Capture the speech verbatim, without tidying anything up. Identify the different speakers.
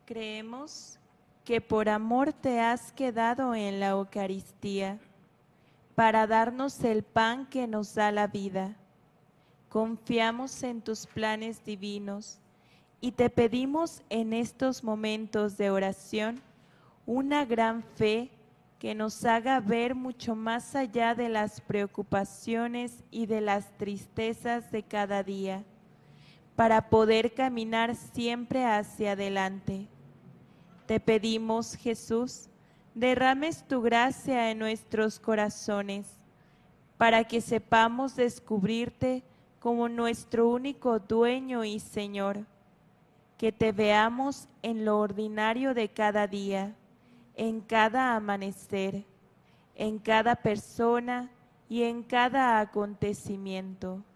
Speaker 1: Creemos que por amor te has quedado en la Eucaristía para darnos el pan que nos da la vida. Confiamos en tus planes divinos y te pedimos en estos momentos de oración una gran fe que nos haga ver mucho más allá de las preocupaciones y de las tristezas de cada día, para poder caminar siempre hacia adelante. Te pedimos, Jesús, derrames tu gracia en nuestros corazones, para que sepamos descubrirte como nuestro único dueño y Señor, que te veamos en lo ordinario de cada día, en cada amanecer, en cada persona y en cada acontecimiento.